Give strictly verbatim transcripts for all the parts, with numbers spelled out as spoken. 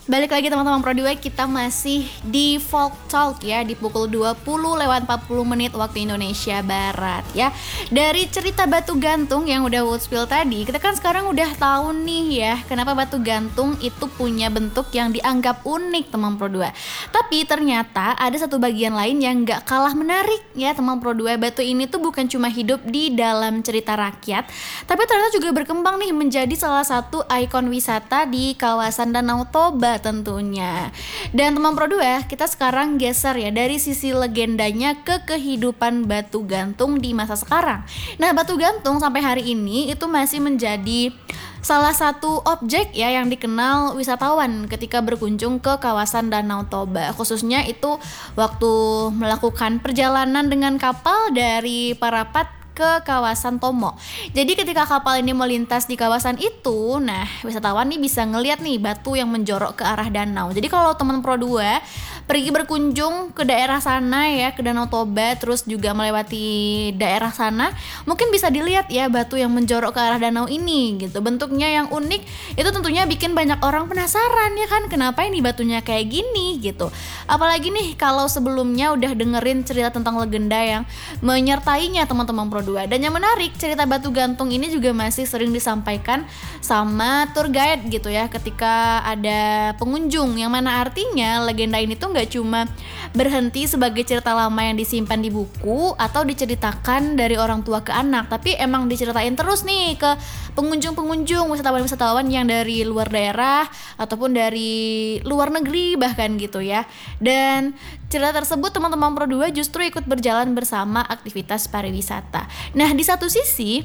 Balik lagi teman-teman Pro dua, kita masih di Folk Talk ya, di pukul dua puluh lewat empat puluh menit waktu Indonesia Barat ya. Dari cerita batu gantung yang udah Wood spill tadi, kita kan sekarang udah tahu nih ya, kenapa batu gantung itu punya bentuk yang dianggap unik teman Pro dua. Tapi ternyata ada satu bagian lain yang gak kalah menarik ya teman Pro dua. Batu ini tuh bukan cuma hidup di dalam cerita rakyat, tapi ternyata juga berkembang nih menjadi salah satu ikon wisata di kawasan Danau Toba tentunya. Dan teman Pro dua, kita sekarang geser ya dari sisi legendanya ke kehidupan batu gantung di masa sekarang. Nah, batu gantung sampai hari ini itu masih menjadi salah satu objek ya yang dikenal wisatawan ketika berkunjung ke kawasan Danau Toba. Khususnya itu waktu melakukan perjalanan dengan kapal dari Parapat ke kawasan Tomo. Jadi ketika kapal ini melintas di kawasan itu, nah wisatawan nih bisa ngeliat nih batu yang menjorok ke arah danau. Jadi kalau teman Pro dua pergi berkunjung ke daerah sana ya, ke Danau Toba, terus juga melewati daerah sana, mungkin bisa dilihat ya batu yang menjorok ke arah danau ini gitu. Bentuknya yang unik itu tentunya bikin banyak orang penasaran ya kan, kenapa ini batunya kayak gini gitu. Apalagi nih kalau sebelumnya udah dengerin cerita tentang legenda yang menyertainya teman-teman Pro dua. Dan yang menarik, cerita batu gantung ini juga masih sering disampaikan sama tour guide gitu ya ketika ada pengunjung, yang mana artinya legenda ini tuh nggak cuma berhenti sebagai cerita lama yang disimpan di buku atau diceritakan dari orang tua ke anak, tapi emang diceritain terus nih ke pengunjung-pengunjung, wisatawan-wisatawan yang dari luar daerah ataupun dari luar negeri bahkan gitu ya. Dan cerita tersebut teman-teman Pro dua justru ikut berjalan bersama aktivitas pariwisata. Nah, di satu sisi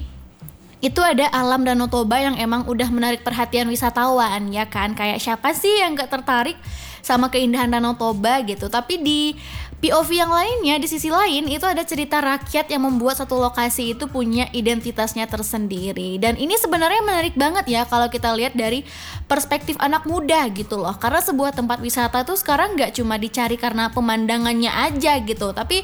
itu ada alam Danau Toba yang emang udah menarik perhatian wisatawan ya kan. Kayak siapa sih yang gak tertarik sama keindahan Danau Toba gitu. Tapi di P O V yang lainnya, di sisi lain itu ada cerita rakyat yang membuat satu lokasi itu punya identitasnya tersendiri. Dan ini sebenarnya menarik banget ya kalau kita lihat dari perspektif anak muda gitu loh. Karena sebuah tempat wisata tuh sekarang gak cuma dicari karena pemandangannya aja gitu, tapi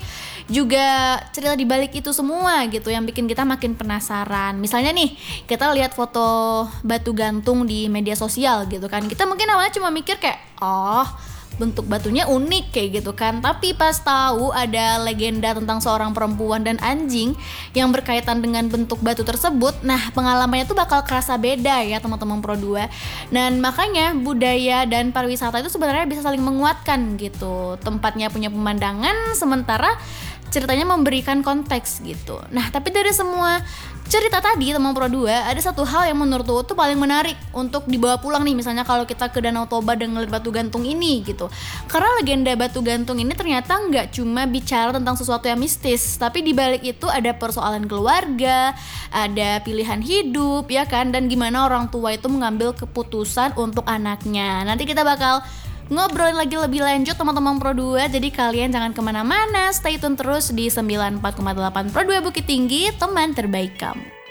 juga cerita di balik itu semua gitu yang bikin kita makin penasaran. Misalnya nih, kita lihat foto batu gantung di media sosial gitu kan, kita mungkin awalnya cuma mikir kayak, oh bentuk batunya unik kayak gitu kan. Tapi pas tahu ada legenda tentang seorang perempuan dan anjing yang berkaitan dengan bentuk batu tersebut, nah pengalamannya tuh bakal kerasa beda ya teman-teman Pro dua. Dan makanya budaya dan pariwisata itu sebenarnya bisa saling menguatkan gitu. Tempatnya punya pemandangan, sementara ceritanya memberikan konteks gitu. Nah, tapi dari semua cerita tadi teman Pro dua, ada satu hal yang menurut gue tuh paling menarik untuk dibawa pulang nih, misalnya kalau kita ke Danau Toba dan ngeliat batu gantung ini gitu. Karena legenda batu gantung ini ternyata nggak cuma bicara tentang sesuatu yang mistis, tapi di balik itu ada persoalan keluarga, ada pilihan hidup ya kan, dan gimana orang tua itu mengambil keputusan untuk anaknya. Nanti kita bakal ngobrolin lagi lebih lanjut teman-teman Pro dua, jadi kalian jangan kemana-mana, stay tune terus di sembilan puluh empat koma delapan Pro dua Bukit Tinggi, teman terbaik kamu.